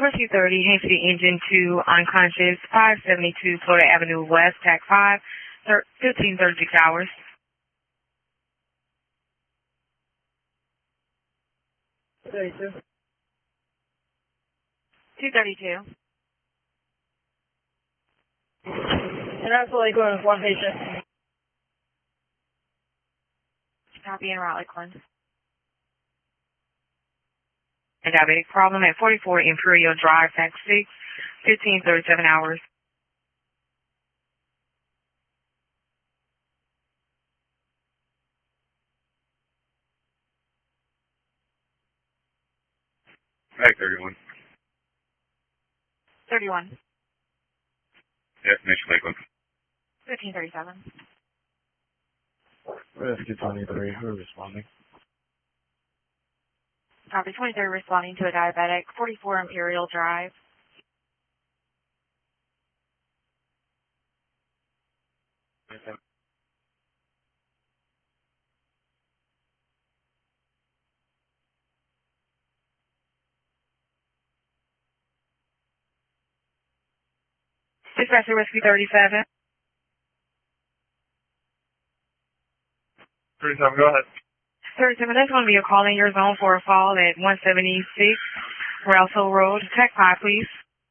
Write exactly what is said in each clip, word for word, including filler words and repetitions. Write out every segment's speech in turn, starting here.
Rescue thirty, Haines City Engine two, unconscious, five seventy-two Florida Avenue West, T A C five, fifteen thirty-six hours. thirty-two. two thirty-two. And that's Lakeland, one patient. Copy en route, Lakeland. A diabetic problem at forty-four Imperial Drive, T A C six, fifteen thirty-seven hours. T A C thirty-one. thirty-one. Destination Lakeland. fifteen thirty-seven. Rescue twenty-three, who are responding? Copy twenty-three responding to a diabetic, forty-four Imperial Drive. Dispatcher Rescue thirty-seven. thirty-seven, go ahead. thirty-seven, that's going to be a call in your zone for a fall at one seventy-six Rousseau Road. T A C five, please.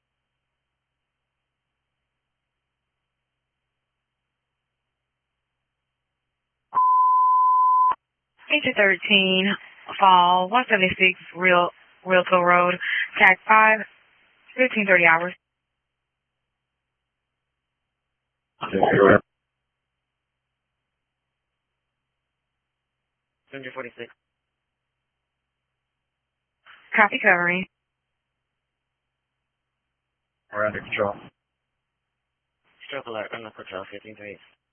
Engine thirteen, fall, one seventy-six Real, Realto Road. T A C five, fifteen thirty hours. one forty-six. Copy covering. We're under control. Stroke alert, I'm not control, fifteen three.